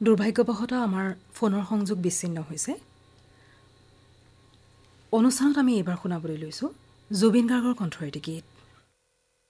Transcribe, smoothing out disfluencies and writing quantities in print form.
দুৰ্ভাগ্যবশতঃ আমাৰ ফোনৰ সংযোগ বিচ্ছিন্ন হৈছে অনুষ্ঠানত আমি এইবাৰ শুনাবলৈ লৈছোঁ জুবিন গাৰ্গৰ কণ্ঠৰ এটি গীত